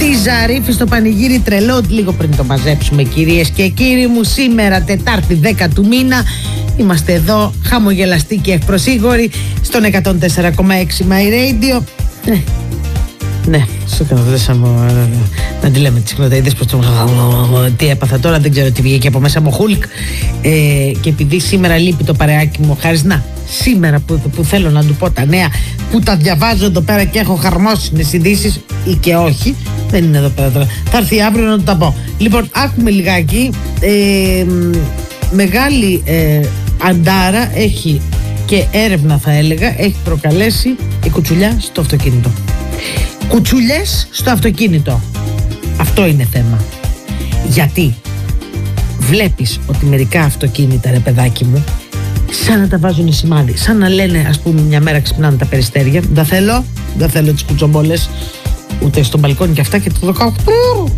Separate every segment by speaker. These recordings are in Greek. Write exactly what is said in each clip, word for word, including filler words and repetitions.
Speaker 1: Η Ζαρίφη στο πανηγύρι τρελό, λίγο πριν το μαζέψουμε, κυρίες και κύριοι μου. Σήμερα Τετάρτη δέκα του μήνα είμαστε εδώ χαμογελαστοί και ευπροσίγοροι στον εκατόν τέσσερα κόμμα έξι My Radio. Ναι, ναι, στο καναδέσαμε να τη λέμε τις συχνοταίδες πως το... τι έπαθα τώρα, δεν ξέρω τι βγήκε από μέσα μου Χούλκ. ε, και επειδή σήμερα λείπει το παρεάκι μου Χαρισνά, σήμερα που, που θέλω να του πω τα νέα που τα διαβάζω εδώ πέρα και έχω χαρμόσυνες ειδήσεις ή και όχι, δεν είναι εδώ πέρα τώρα, θα έρθει αύριο να του τα πω. Λοιπόν, άκουμε λιγάκι. ε, Μεγάλη ε, αντάρα έχει και έρευνα, θα έλεγα, έχει προκαλέσει η κουτσουλιά στο αυτοκίνητο. Κουτσουλιές στο αυτοκίνητο. Αυτό είναι θέμα. Γιατί βλέπεις ότι μερικά αυτοκίνητα, ρε παιδάκι μου, σαν να τα βάζουν σημάδι, σαν να λένε, ας πούμε, μια μέρα ξυπνάνε τα περιστέρια, δεν θέλω, δεν θέλω τις κουτσομπόλες ούτε στο μπαλκόνι και αυτά, και το δεκαοκτώ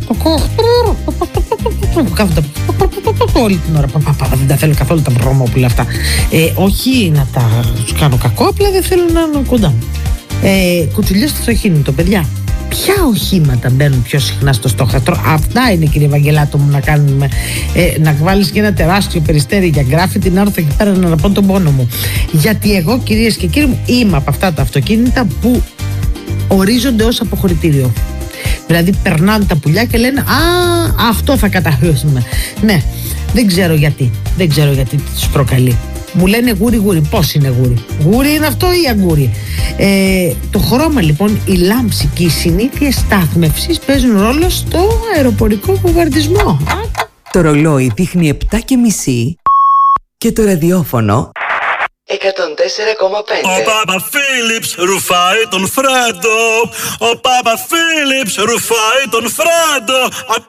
Speaker 1: που κάθονται όλη την ώρα, δεν τα θέλω καθόλου τα βρωμόπουλα αυτά. ε, όχι να τα τους κάνω κακό, απλά δεν θέλω να είναι κοντά μου. ε, κουτσουλιές στο αυτοκίνητο, παιδιά. Ποια οχήματα μπαίνουν πιο συχνά στο στόχαστρο? Αυτά είναι, κύριε Ευαγγελάτο μου, να κάνουμε. ε, Να βάλεις και ένα τεράστιο περιστέρι για γκράφιτι, να έρθω εκεί πέρα να πω τον πόνο μου. Γιατί εγώ, κυρίες και κύριοι μου, είμαι από αυτά τα αυτοκίνητα που ορίζονται ως αποχωρητήριο. Δηλαδή περνάνε τα πουλιά και λένε «Α, αυτό θα καταχρώσουμε». Ναι, δεν ξέρω γιατί. Δεν ξέρω γιατί τους προκαλεί. Μου λένε γούρι γούρι. Πώς είναι γούρι? Γούρι είναι αυτό ή αγκούρι? Ε, το χρώμα λοιπόν, η λάμψη και οι συνήθειες στάθμευσης παίζουν ρόλο στο αεροπορικό βομβαρδισμό.
Speaker 2: Το ρολόι δείχνει επτά και μισή και το ραδιόφωνο εκατόν τέσσερα κόμμα πέντε.
Speaker 3: Ο Πάπα Φίλιπς ρουφάει τον Φρέντο. Ο Πάπα Φίλιπς ρουφάει τον Φρέντο.